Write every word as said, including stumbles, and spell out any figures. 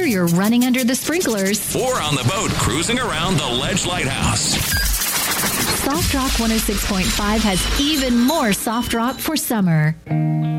you're running under the sprinklers or on the boat cruising around the Ledge Lighthouse. Soft Rock one oh six point five has even more soft rock for summer.